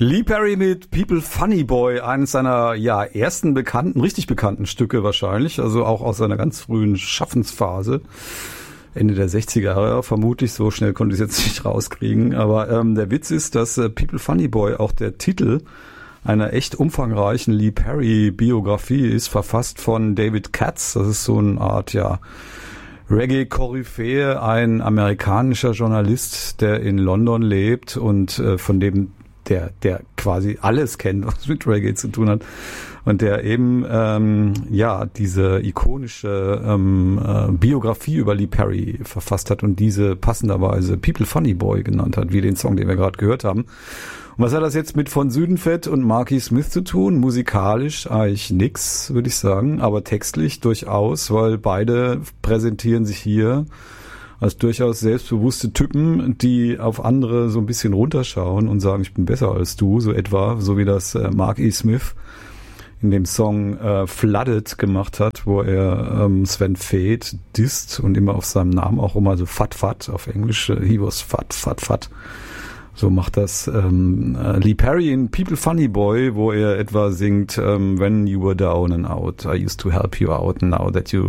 Lee Perry mit People Funny Boy, eines seiner ersten richtig bekannten Stücke wahrscheinlich, also auch aus seiner ganz frühen Schaffensphase, Ende der 60er Jahre vermutlich, so schnell konnte ich es jetzt nicht rauskriegen, aber der Witz ist, dass People Funny Boy auch der Titel einer echt umfangreichen Lee Perry Biografie ist, verfasst von David Katz, das ist so eine Art, Reggae-Koryphäe, ein amerikanischer Journalist, der in London lebt und von dem der quasi alles kennt, was mit Reggae zu tun hat und der eben diese ikonische Biografie über Lee Perry verfasst hat und diese passenderweise People Funny Boy genannt hat, wie den Song, den wir gerade gehört haben. Und was hat das jetzt mit Von Südenfett und Marky Smith zu tun? Musikalisch eigentlich nix, würde ich sagen, aber textlich durchaus, weil beide präsentieren sich hier als durchaus selbstbewusste Typen, die auf andere so ein bisschen runterschauen und sagen, ich bin besser als du, so etwa, so wie das Mark E. Smith in dem Song Flooded gemacht hat, wo er Sven Väth disst und immer auf seinem Namen auch immer so Fat Fat auf Englisch, he was fat, fat, fat. So macht das Lee Perry in People Funny Boy, wo er etwa singt, when you were down and out, I used to help you out, now that you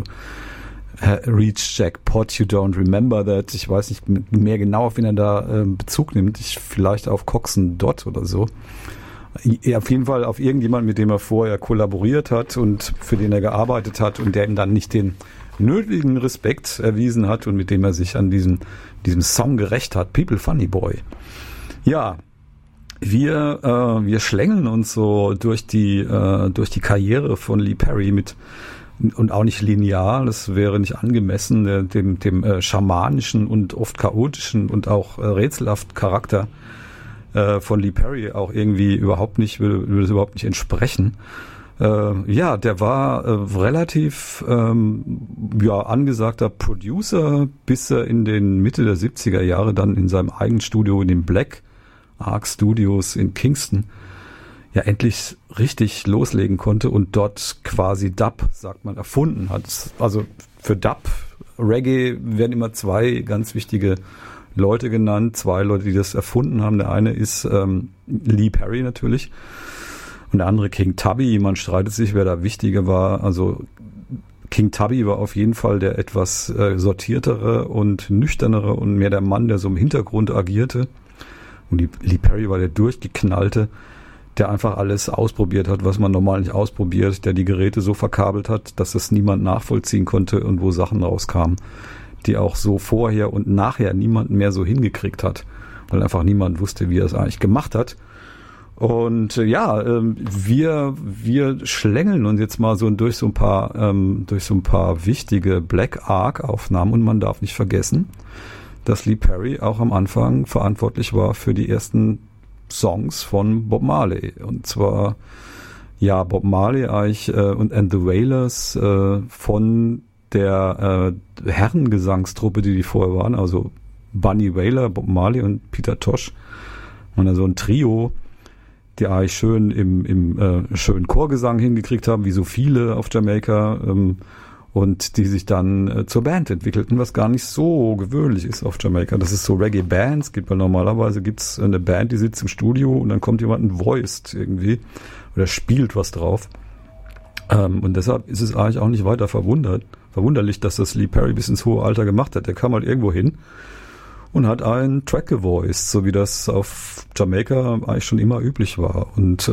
reach Jackpot, you don't remember that. Ich weiß nicht mehr genau, auf wen er da Bezug nimmt. Vielleicht auf Coxsone Dodd oder so. Auf jeden Fall auf irgendjemand, mit dem er vorher kollaboriert hat und für den er gearbeitet hat und der ihm dann nicht den nötigen Respekt erwiesen hat und mit dem er sich an diesem Song gerecht hat. People Funny Boy. Ja, wir schlängeln uns so durch die Karriere von Lee Perry und auch nicht linear, das wäre nicht angemessen, dem schamanischen und oft chaotischen und auch rätselhaften Charakter von Lee Perry auch irgendwie würde das überhaupt nicht entsprechen. Der war relativ angesagter Producer, bis er in den Mitte der 70er Jahre dann in seinem eigenen Studio in den Black Ark Studios in Kingston endlich richtig loslegen konnte und dort quasi Dub, sagt man, erfunden hat. Also für Dub, Reggae werden immer zwei ganz wichtige Leute genannt, zwei Leute, die das erfunden haben. Der eine ist Lee Perry natürlich und der andere King Tubby. Man streitet sich, wer da wichtiger war. Also King Tubby war auf jeden Fall der etwas sortiertere und nüchternere und mehr der Mann, der so im Hintergrund agierte. Und Lee Perry war der durchgeknallte, der einfach alles ausprobiert hat, was man normal nicht ausprobiert, der die Geräte so verkabelt hat, dass es niemand nachvollziehen konnte und wo Sachen rauskamen, die auch so vorher und nachher niemand mehr so hingekriegt hat, weil einfach niemand wusste, wie er es eigentlich gemacht hat. Und wir schlängeln uns jetzt mal so durch so ein paar wichtige Black Ark Aufnahmen und man darf nicht vergessen, dass Lee Perry auch am Anfang verantwortlich war für die ersten Songs von Bob Marley. Und zwar, Bob Marley eigentlich and the Wailers von der Herrengesangstruppe, die vorher waren, also Bunny Wailer, Bob Marley und Peter Tosh. Und also ein Trio, die eigentlich schön im schönen Chorgesang hingekriegt haben, wie so viele auf Jamaika, und die sich dann zur Band entwickelten, was gar nicht so gewöhnlich ist auf Jamaika. Das ist so Reggae-Bands gibt, weil normalerweise gibt's eine Band, die sitzt im Studio und dann kommt jemand und voiced irgendwie oder spielt was drauf. Und deshalb ist es eigentlich auch nicht weiter verwunderlich, dass das Lee Perry bis ins hohe Alter gemacht hat. Der kam halt irgendwo hin und hat einen Track gevoiced, so wie das auf Jamaika eigentlich schon immer üblich war. Und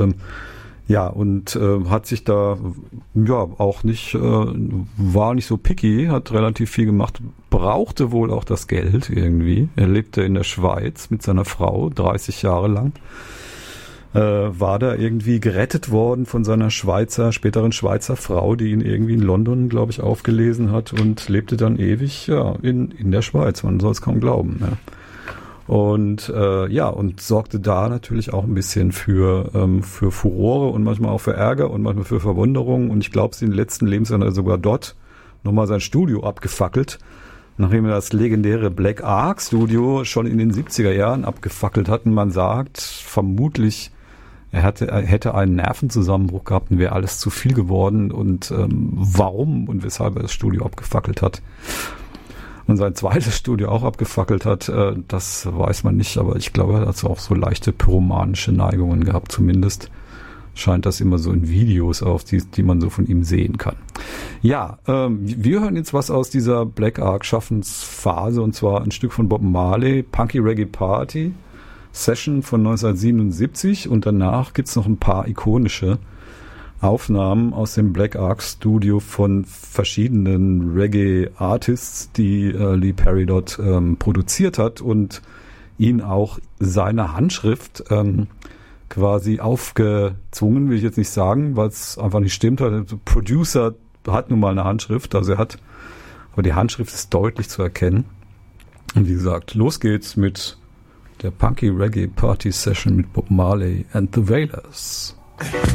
hat sich da auch nicht, war nicht so picky, hat relativ viel gemacht, brauchte wohl auch das Geld irgendwie. Er lebte in der Schweiz mit seiner Frau 30 Jahre lang, war da irgendwie gerettet worden von seiner späteren Schweizer Frau, die ihn irgendwie in London, glaube ich, aufgelesen hat und lebte dann ewig in der Schweiz. Man soll es kaum glauben. Ja. Und sorgte da natürlich auch ein bisschen für Furore und manchmal auch für Ärger und manchmal für Verwunderung. Und ich glaube, in den letzten Lebensjahren hat er sogar dort nochmal sein Studio abgefackelt, nachdem er das legendäre Black Ark Studio schon in den 70er Jahren abgefackelt hat. Und man sagt vermutlich, er hätte einen Nervenzusammenbruch gehabt und wäre alles zu viel geworden. Und warum und weshalb er das Studio abgefackelt hat, und sein zweites Studio auch abgefackelt hat, das weiß man nicht, aber ich glaube, er hat auch so leichte pyromanische Neigungen gehabt, zumindest scheint das immer so in Videos auf, die man so von ihm sehen kann. Ja, wir hören jetzt was aus dieser Black Ark Schaffensphase, und zwar ein Stück von Bob Marley, Punky Reggae Party Session von 1977, und danach gibt's noch ein paar ikonische Aufnahmen aus dem Black Ark Studio von verschiedenen Reggae-Artists, die Lee Perry dort produziert hat und ihn auch seine Handschrift quasi aufgezwungen, will ich jetzt nicht sagen, weil es einfach nicht stimmt. Der Producer hat nun mal eine Handschrift, aber die Handschrift ist deutlich zu erkennen. Und wie gesagt, los geht's mit der Punky Reggae Party Session mit Bob Marley and the Wailers.